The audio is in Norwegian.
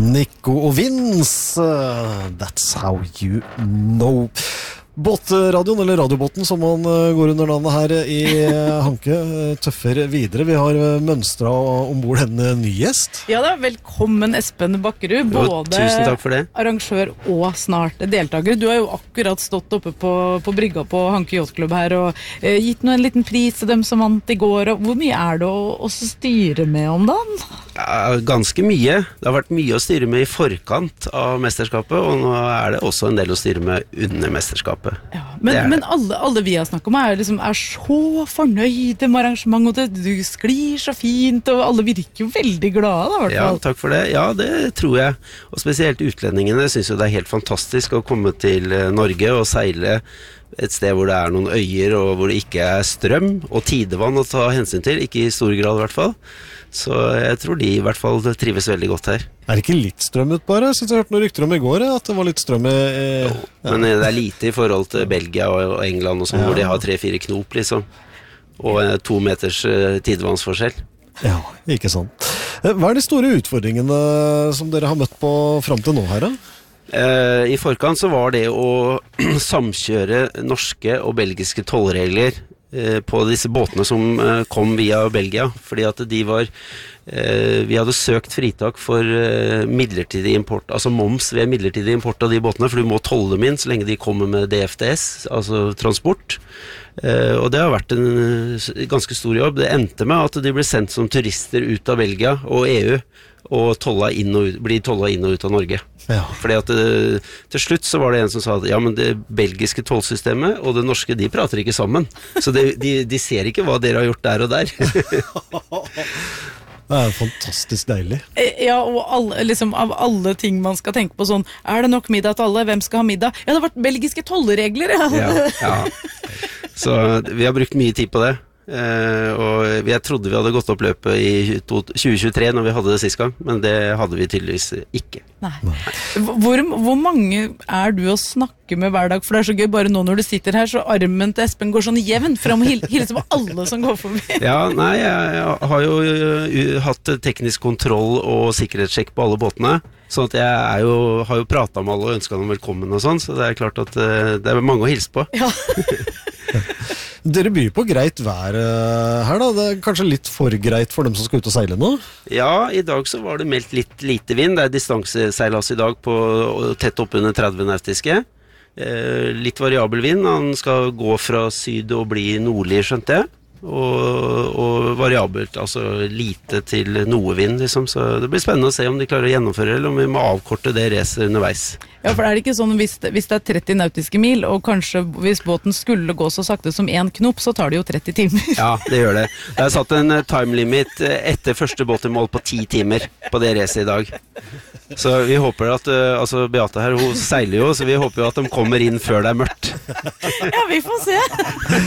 Nico og Vince, That's How You Know. Båtradioen, eller radiobåten som man går under navnet her i Hanke, tøffer videre. Vi har mønstra ombord en ny gjest. Ja da, velkommen Espen Bakkerud, både tusen takk for det. Arrangør og snart deltaker. Du har jo akkurat stått oppe på brygga på Hanke Yacht Club her og gitt noe en liten pris til dem som vant i går. Og hvor mye er det å styre med om dagen? Ja, ganske mye. Det har vært mye å styre med i forkant av mesterskapet, og nå er det også en del å styre med under mesterskapet. Ja, men alle vi har snakket om er så fornøyde med arrangement, og du sklir så fint, og alle virker jo veldig glade da, i hvert fall. Ja, takk for det. Ja, det tror jeg. Og spesielt utlendingene synes jo det er helt fantastisk å komme til Norge og seile et sted hvor det er noen øyer, og hvor det ikke er strøm og tidevann å ta hensyn til, ikke i stor grad i hvert fall. Så jeg tror de i hvert fall trives veldig godt her. Er det ikke litt strøm ut bare? Jeg synes jeg hørte noen rykter om i går, at det var litt strøm ja. Men det er lite i forhold til Belgia og England og sånn, hvor de har 3-4 knop liksom, og 2 meters tidevannsforskjell. Ja, ikke sant. Hva er de store utfordringene som dere har møtt på frem til nå her da? I forkant så var det å samkjøre norske og belgiske tollregler på disse båtene som kom via Belgia, fordi at de var vi hadde søkt fritak for midlertidig import, altså moms ved midlertidig import av de båtene, for du må tolle dem inn så lenge de kommer med DFDS, altså transport, og det har vært en ganske stor jobb. Det endte med at de ble sendt som turister ut av Belgia og EU og blir tollet inn og ut av Norge. Ja. Fordi at til slutt så var det en som sa at ja, men det belgiske tollsystemet og det norske, de prater ikke sammen. Så de ser ikke hva dere har gjort der og der. Det er fantastisk deilig. Ja, og av alle ting man skal tenke på sånn, er det nok middag til alle? Hvem skal ha middag? Ja, det har vært belgiske tollregler. Ja. Så vi har brukt mye tid på det. Og jeg trodde vi hadde gått opp løpet i 2023 når vi hadde det sist gang, men det hadde vi tydeligvis ikke. Nei. Hvor mange er du å snakke med hver dag? For det er så gøy, bare nå når du sitter her, så armen til Espen går sånn jevnt fram og hilser på alle som går forbi. Ja, nei, jeg har jo hatt teknisk kontroll og sikkerhetssjekk på alle båtene, sånn at jeg har jo pratet med alle og ønsket dem velkommen og sånn, så det er klart at det er mange å hilse på. Ja. Dere byr på greit vær her da, det er kanskje litt for greit for dem som skal ut og seile nå? Ja, i dag så var det meldt litt lite vind, det er distanseseilas i dag på tett opp under 30 nautiske, litt variabel vind, han skal gå fra syd og bli nordlig, skjønte jeg, og variabelt, altså lite til noe vind liksom, så det blir spennende å se om de klarer å gjennomføre eller om vi må avkorte det racet underveis. Ja, for er det ikke sånn hvis det er 30 nautiske mil, og kanskje hvis båten skulle gå så sakte som 1 knop, så tar det jo 30 timer. Ja, det gjør det. Det er satt en time limit etter første båt i mål på 10 timer på det racet i dag. Så vi håper at, altså Beate her, hun seiler jo, så vi håper jo at de kommer inn før det er mørkt. Ja, vi får se.